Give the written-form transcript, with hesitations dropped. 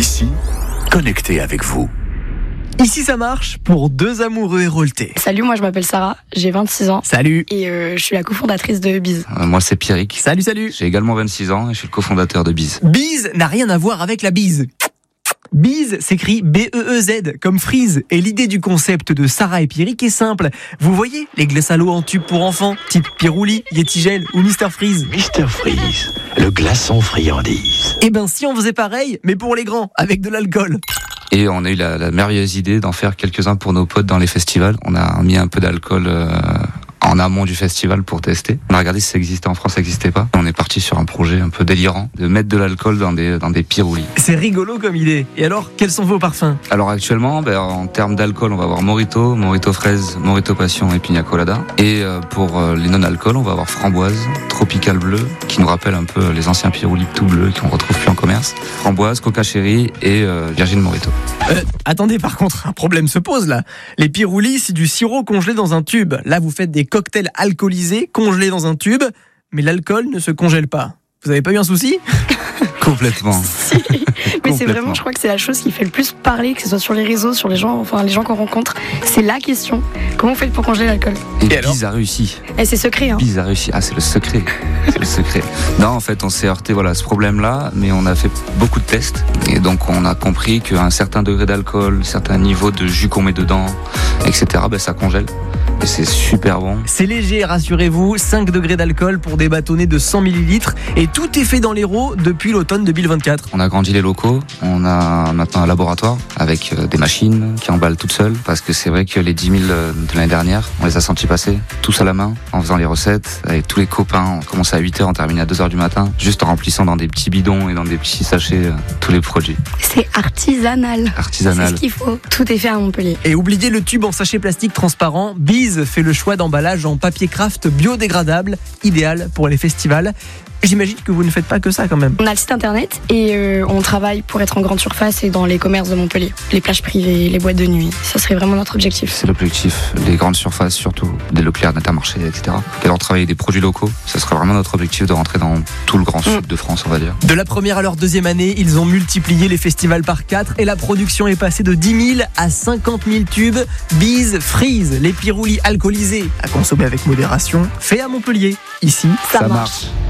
Ici, connecté avec vous. Ici ça marche pour deux amoureux héroltés. Salut, moi je m'appelle Sarah, j'ai 26 ans. Salut. Et je suis la cofondatrice de Biz. Moi c'est Pierrick. Salut. J'ai également 26 ans et je suis le cofondateur de Biz. Biz n'a rien à voir avec la bise. Biz s'écrit B-E-E-Z comme Freeze. Et l'idée du concept de Sarah et Pierrick est simple. Vous voyez les glaces à l'eau en tube pour enfants, type Pirulli, Yeti Gel ou Mr Freeze. Mr Freeze, le glaçon friandise. Eh ben si on faisait pareil, mais pour les grands, avec de l'alcool. Et on a eu la merveilleuse idée d'en faire quelques-uns pour nos potes dans les festivals. On a mis un peu d'alcool en amont du festival pour tester. On a regardé si ça existait en France, ça n'existait pas. On est parti sur un projet un peu délirant de mettre de l'alcool dans des Pirulli. C'est rigolo comme idée. Et alors, quels sont vos parfums ? Alors actuellement, en termes d'alcool, on va avoir Morito fraise, Morito passion et pina colada. Et pour les non-alcool, on va avoir framboise, tropical bleu, qui nous rappelle un peu les anciens Pirulli tout bleus qu'on retrouve plus en commerce. Framboise, coca cherry et virgin Morito. Attendez, par contre, un problème se pose là. Les Pirulli, c'est du sirop congelé dans un tube. Là, vous faites des cocktails alcoolisés congelés dans un tube, mais l'alcool ne se congèle pas. Vous avez pas eu un souci ? Complètement. Si. Mais c'est vraiment, je crois que c'est la chose qui fait le plus parler, que ce soit sur les réseaux, sur les gens, enfin les gens qu'on rencontre. C'est la question. Comment on fait pour congeler l'alcool ? Et alors Biz a réussi. Et c'est secret, hein. Biz a réussi. Ah, c'est le secret. C'est le secret. Non, en fait, on s'est heurté à ce problème-là, mais on a fait beaucoup de tests. Et donc, on a compris qu'à un certain degré d'alcool, un certain niveau de jus qu'on met dedans, etc., ça congèle. Et c'est super bon. C'est léger, rassurez-vous, 5 degrés d'alcool pour des bâtonnets de 100 ml et tout est fait dans l'Hérault depuis l'automne 2024. On a grandi les locaux, on a maintenant un laboratoire avec des machines qui emballent toutes seules, parce que c'est vrai que les 10 000 de l'année dernière, on les a sentis passer, tous à la main, en faisant les recettes, avec tous les copains. On commençait à 8h, on terminait à 2h du matin, juste en remplissant dans des petits bidons et dans des petits sachets tous les produits. C'est artisanal. C'est ce qu'il faut. Tout est fait à Montpellier. Et oubliez le tube en sachet plastique transparent, Biz fait le choix d'emballage en papier craft biodégradable, idéal pour les festivals. J'imagine que vous ne faites pas que ça quand même. On a le site internet et on travaille pour être en grande surface et dans les commerces de Montpellier. Les plages privées, les boîtes de nuit, ça serait vraiment notre objectif. C'est l'objectif, les grandes surfaces surtout, des Leclerc, Intermarché, etc. Et alors travailler des produits locaux, ça serait vraiment notre objectif de rentrer dans tout le grand sud de France, on va dire. De la première à leur deuxième année, ils ont multiplié les festivals par 4 et la production est passée de 10 000 à 50 000 tubes. Biz Freeze, les Pirulli alcoolisés à consommer avec modération, fait à Montpellier. Ici, Ça marche.